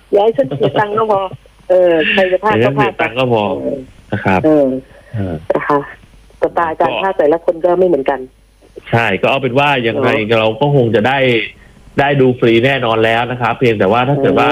ย้ายฉันเสียตังค์ก็พอใครจะพลาดก็พลาดตังค์ก็พอนะครับนะคะสไตล์การพลาดแต่ละคนก็ไม่เหมือนกันใช่ก็เอาเป็นว่าอย่างไรเราก็คงจะได้ดูฟรีแน่นอนแล้วนะครับเพียงแต่ว่าถ้าเกิดว่า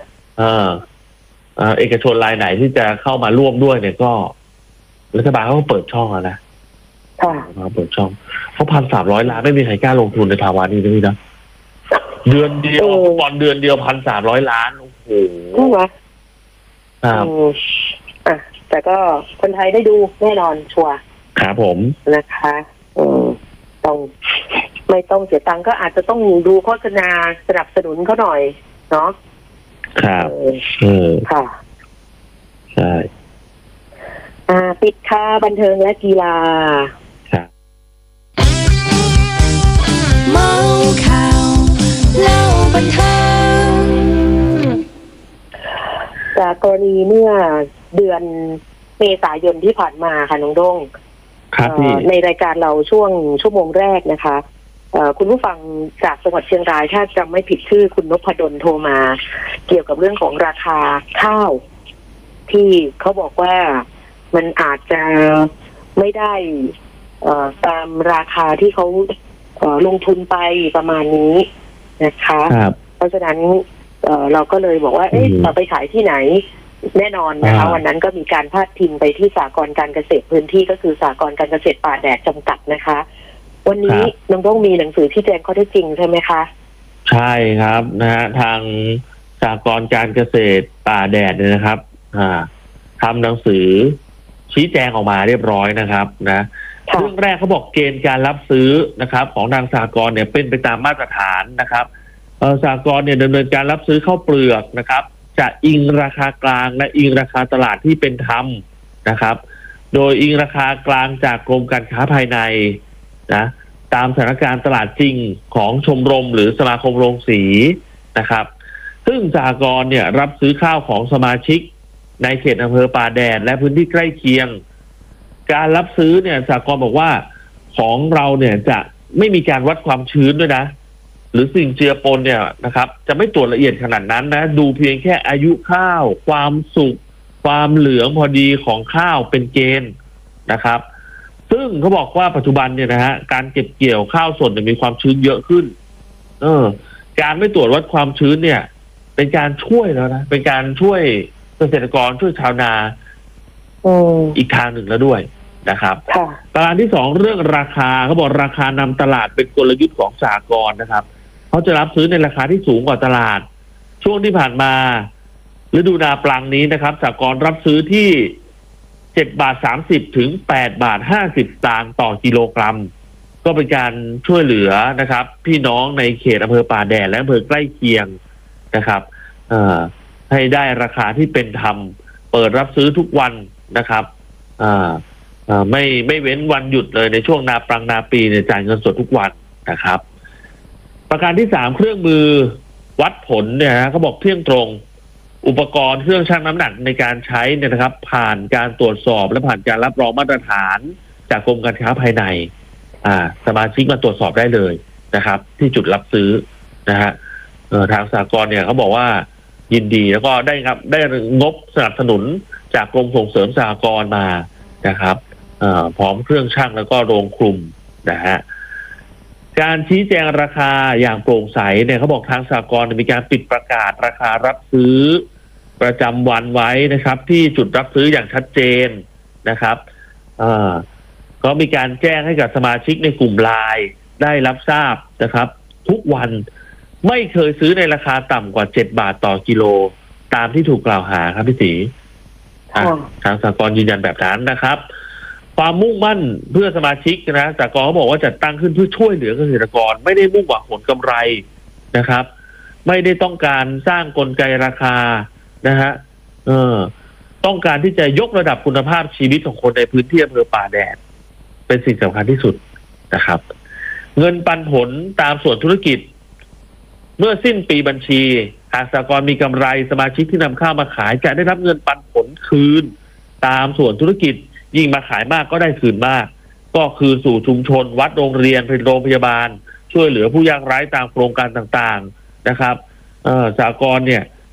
เอกชนรายไหนที่จะเข้ามาร่วมด้วยเนี่ยก็รัฐบาลเขาก็เปิดช่องแล้วนะเขาเปิดช่องเขา1,300 ล้านไม่มีใครกล้าลงทุนในภาวะนี้ด้วยนะเดือนเดียวบอลเดือนเดียว1,300 ล้านโอ้โหใช่ไหมครับแต่ก็คนไทยได้ดูแน่นอนชัวร์ครับผมนะคะต้องไม่ต้องเสียตังค์ก็อาจจะต้องดูโฆษณาสนับสนุนเขาหน่อยเนาะครับค่ะใช่ปิดค่าบันเทิงและกีฬาครับเมาข่าวเล่าบันเทิงจากกรณีเมื่อเดือนเมษายนที่ผ่านมาค่ะน้องด้งในรายการเราช่วงชั่วโมงแรกนะคะคุณผู้ฟังจากจังหวัดเชียงรายถ้าจำไม่ผิดชื่อคุณนพดลโทรมาเกี่ยวกับเรื่องของราคาข้าวที่เขาบอกว่ามันอาจจะไม่ได้ตามราคาที่เขาลงทุนไปประมาณนี้นะคะเพราะฉะนั้นเราก็เลยบอกว่าเราไปขายที่ไหนแน่นอนนะคะวันนั้นก็มีการพาดพิงไปที่สหกรณ์การเกษตรพื้นที่ก็คือสหกรณ์การเกษตรป่าแดดจำกัดนะคะวันนี้น้องต้องมีหนังสือที่แจ้งข้อเท็จจริงใช่ไหมคะใช่ครับนะฮะทางสหกรณ์การเกษตรป่าแดดเนี่ยนะครับทำหนังสือชี้แจงออกมาเรียบร้อยนะครับนะเรื่องแรกเขาบอกเกณฑ์การรับซื้อนะครับของทางสหกรณ์เนี่ยเป็นไปตามมาตรฐานนะครับสหกรณ์เนี่ยดำเนินการรับซื้อข้าวเปลือกนะครับจะอิงราคากลางและอิงราคาตลาดที่เป็นธรรมนะครับโดยอิงราคากลางจากกรมการค้าภายในนะตามสถานการณ์ตลาดจริงของชมรมหรือสมาคมโรงสีนะครับซึ่งสหกรณ์เนี่ยรับซื้อข้าวของสมาชิกในเขตอำเภอป่าแดดและพื้นที่ใกล้เคียงการรับซื้อเนี่ยสหกรณ์บอกว่าของเราเนี่ยจะไม่มีการวัดความชื้นด้วยนะหรือสิ่งเจือปนเนี่ยนะครับจะไม่ตรวจละเอียดขนาดนั้นนะดูเพียงแค่อายุข้าวความสุกความเหลืองพอดีของข้าวเป็นเกณฑ์นะครับซึ่งเขาบอกว่าปัจจุบันเนี่ยนะฮะการเก็บเกี่ยวข้าวสดมีความชื้นเยอะขึ้นการไม่ตรวจวัดความชื้นเนี่ยเป็นการช่วยแล้วนะเป็นการช่วยเกษตรกรช่วยชาวนาอีกทางหนึ่งแล้วด้วยนะครับประการที่สองเรื่องราคาเขาบอกราคานำตลาดเป็นกลยุทธ์ของสหกรณ์นะครับเขาจะรับซื้อในราคาที่สูงกว่าตลาดช่วงที่ผ่านมาฤดูนาปลังนี้นะครับสหกรณ์รับซื้อที่7.30 ถึง8.50 สตางค์ต่อกิโลกรัมก็เป็นการช่วยเหลือนะครับพี่น้องในเขตอำเภอป่าแดดและอำเภอใกล้เคียงนะครับให้ได้ราคาที่เป็นธรรมเปิดรับซื้อทุกวันนะครับไม่เว้นวันหยุดเลยในช่วงนาปลังนาปีเนี่ยจ่ายเงินสดทุกวันนะครับประการที่3เครื่องมือวัดผลเนี่ยเขาบอกเที่ยงตรงอุปกรณ์เครื่องชั่งน้ำหนักในการใช้เนี่ยนะครับผ่านการตรวจสอบและผ่านการรับรองมาตรฐานจากกรมการค้าภายในสมาชิกมาตรวจสอบได้เลยนะครับที่จุดรับซื้อนะฮะทางสหกรณ์เนี่ยเขาบอกว่ายินดีแล้วก็ได้งบสนับสนุนจากกรมส่งเสริมสหกรณ์มานะครับพร้อมเครื่องชั่งแล้วก็โรงคลุมนะฮะการชี้แจงราคาอย่างโปร่งใสเนี่ยเขาบอกทางสหกรณ์มีการปิดประกาศราคารับซื้อประจำวันไว้นะครับที่จุดรับซื้ออย่างชัดเจนนะครับก็มีการแจ้งให้กับสมาชิกในกลุ่มไลน์ได้รับทราบนะครับทุกวันไม่เคยซื้อในราคาต่ำกว่า7 บาทต่อกิโลตามที่ถูกกล่าวหาครับพี่ศรีทางสหกรณ์ยืนยันแบบนั้นนะครับความมุ่งมั่นเพื่อสมาชิกนะสหกรณ์เขาบอกว่าจัดตั้งขึ้นเพื่อช่วยเหลือเกษตรกรไม่ได้มุ่งหวังผลกำไรนะครับไม่ได้ต้องการสร้างกลไกราคานะฮะต้องการที่จะยกระดับคุณภาพชีวิตของคนในพื้นที่อำเภอป่าแดดเป็นสิ่งสำคัญที่สุดนะครับเงินปันผลตามส่วนธุรกิจเมื่อสิ้นปีบัญชีหากสหกรณ์มีกำไรสมาชิกที่นำข้าวมาขายจะได้รับเงินปันผลคืนตามส่วนธุรกิจยิ่งมาขายมากก็ได้คืนมากก็คือสู่ชุมชนวัดโรงเรียนโรงพยาบาลช่วยเหลือผู้ยากไร้ตามโครงการต่างๆนะครับสหกรณ์เนี่ย